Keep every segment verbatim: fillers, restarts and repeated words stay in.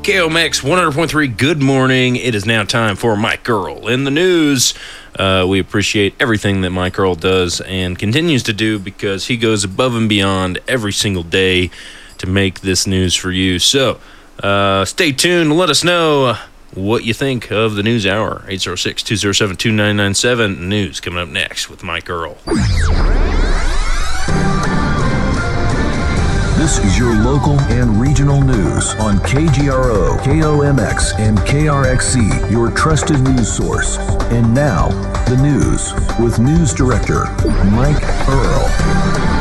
K O M X one hundred point three, good morning. It is now time for Mike Earl in the news. Uh, we appreciate everything that Mike Earl does and continues to do because he goes above and beyond every single day to make this news for you. So uh, stay tuned and let us know what you think of the news hour. eight zero six, two zero seven, two nine nine seven. News coming up next with Mike Earl. This is your local and regional news on K G R O, K O M X, and K R X C, your trusted news source. And now, the news with News Director Mike Earl.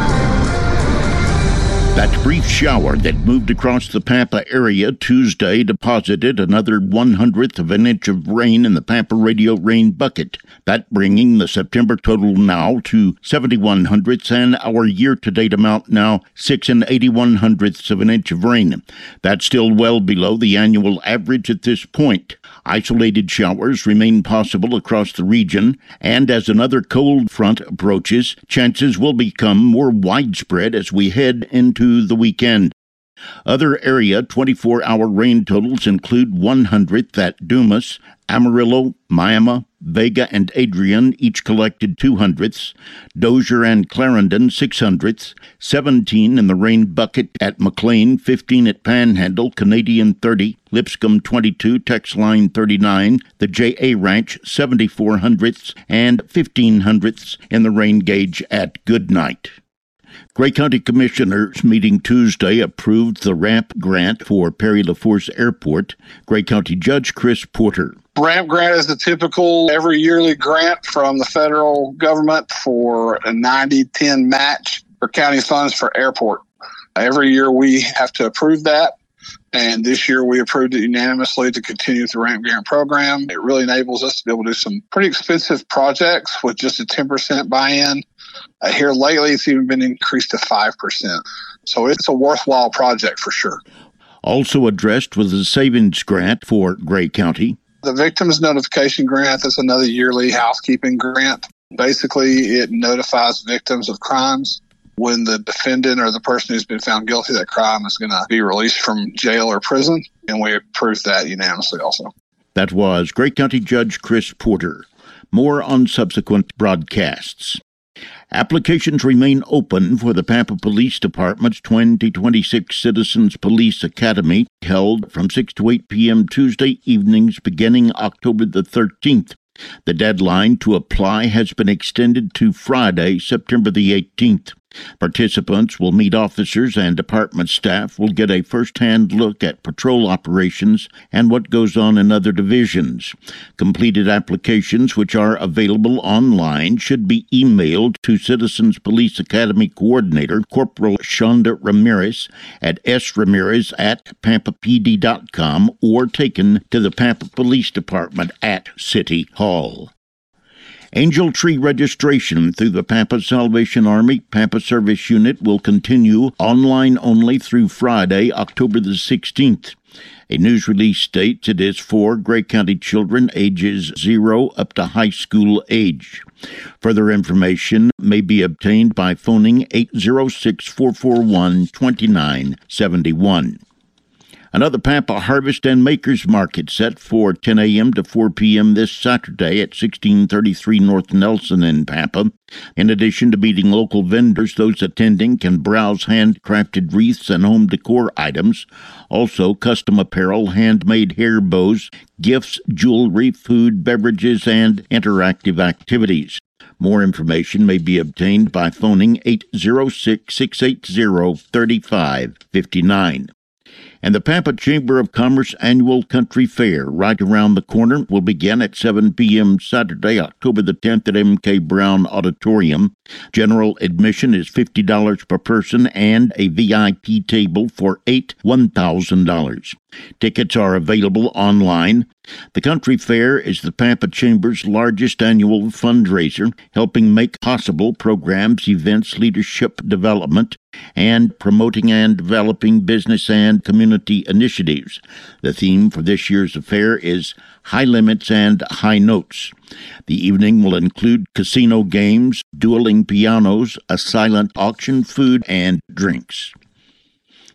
That brief shower that moved across the Pampa area Tuesday deposited another one hundredth of an inch of rain in the Pampa Radio rain bucket, that bringing the September total now to seventy-one hundredths and our year-to-date amount now six and eighty-one hundredths of an inch of rain. That's still well below the annual average at this point. Isolated showers remain possible across the region, and as another cold front approaches, chances will become more widespread as we head into the weekend. Other area twenty-four hour rain totals include one hundredth at Dumas, Amarillo, Miami, Vega, and Adrian each collected two hundredths, Dozier and Clarendon six hundredths, seventeen in the rain bucket at McLean, fifteen at Panhandle, Canadian thirty, Lipscomb twenty-two, Texline thirty-nine, the J A Ranch seventy-four hundredths, and fifteen hundredths in the rain gauge at Goodnight. Gray County Commissioners meeting Tuesday approved the RAMP grant for Perry LaForce Airport. Gray County Judge Chris Porter. RAMP grant is the typical every yearly grant from the federal government for a ninety ten match for county funds for airport. Every year we have to approve that, and this year we approved it unanimously to continue with the RAMP grant program. It really enables us to be able to do some pretty expensive projects with just a ten percent buy-in. Uh, here lately, it's even been increased to five percent. So it's a worthwhile project for sure. Also addressed was the savings grant for Gray County. The Victims Notification Grant is another yearly housekeeping grant. Basically, it notifies victims of crimes when the defendant or the person who's been found guilty of that crime is going to be released from jail or prison, and we approved that unanimously also. That was Gray County Judge Chris Porter. More on subsequent broadcasts. Applications remain open for the Pampa Police Department's twenty twenty-six Citizens Police Academy, held from six to eight p.m. Tuesday evenings beginning October the thirteenth. The deadline to apply has been extended to Friday, September the eighteenth. Participants will meet officers and department staff, will get a first-hand look at patrol operations and what goes on in other divisions. Completed applications, which are available online, should be emailed to Citizens Police Academy Coordinator Corporal Shonda Ramirez at s ramirez at pampa p d dot com or taken to the Pampa Police Department at City Hall. Angel Tree registration through the Pampa Salvation Army Pampa Service Unit will continue online only through Friday, October the sixteenth. A news release states it is for Gray County children ages zero up to high school age. Further information may be obtained by phoning eight zero six, four four one, two nine seven one. Another Pampa Harvest and Makers Market set for ten a.m. to four p.m. this Saturday at sixteen thirty-three North Nelson in Pampa. In addition to meeting local vendors, those attending can browse handcrafted wreaths and home decor items, also custom apparel, handmade hair bows, gifts, jewelry, food, beverages, and interactive activities. More information may be obtained by phoning eight zero six, six eight zero, three five five nine. And the Pampa Chamber of Commerce Annual Country Fair, right around the corner, will begin at seven p.m. Saturday, October the tenth at M K Brown Auditorium. General admission is fifty dollars per person and a V I P table for eight, one thousand dollars. Tickets are available online. The Country Fair is the Pampa Chamber's largest annual fundraiser, helping make possible programs, events, leadership development, and promoting and developing business and community initiatives. The theme for this year's affair is High Limits and High Notes. The evening will include casino games, dueling pianos, a silent auction, food, and drinks.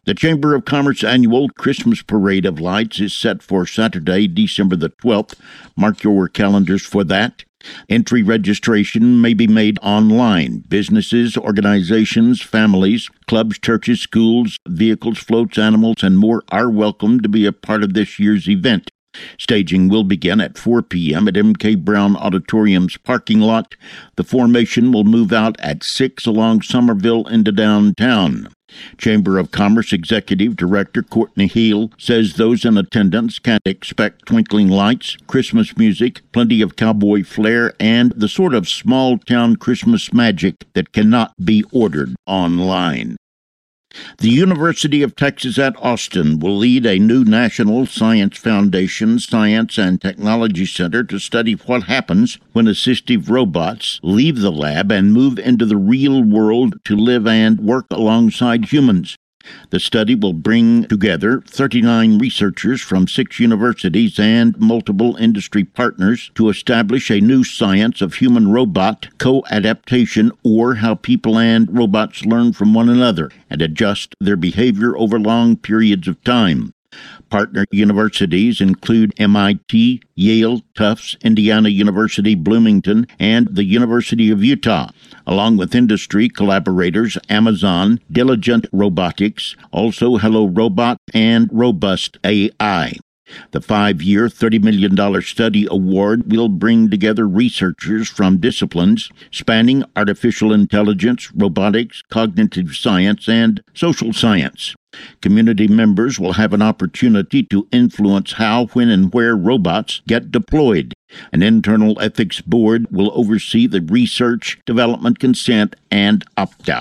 The Chamber of Commerce annual Christmas Parade of Lights is set for Saturday, December the twelfth. Mark your calendars for that. Entry registration may be made online. Businesses, organizations, families, clubs, churches, schools, vehicles, floats, animals, and more are welcome to be a part of this year's event. Staging will begin at four p.m. at M K Brown Auditorium's parking lot. The formation will move out at six along Somerville into downtown. Chamber of Commerce Executive Director Courtney Heel says those in attendance can expect twinkling lights, Christmas music, plenty of cowboy flair, and the sort of small-town Christmas magic that cannot be ordered online. The University of Texas at Austin will lead a new National Science Foundation Science and Technology Center to study what happens when assistive robots leave the lab and move into the real world to live and work alongside humans. The study will bring together thirty-nine researchers from six universities and multiple industry partners to establish a new science of human-robot co-adaptation, or how people and robots learn from one another and adjust their behavior over long periods of time. Partner universities include M I T, Yale, Tufts, Indiana University, Bloomington, and the University of Utah, along with industry collaborators Amazon, Diligent Robotics, also Hello Robot, and Robust A I. The five-year, thirty million dollars study award will bring together researchers from disciplines spanning artificial intelligence, robotics, cognitive science, and social science. Community members will have an opportunity to influence how, when, and where robots get deployed. An internal ethics board will oversee the research, development, consent, and opt-out.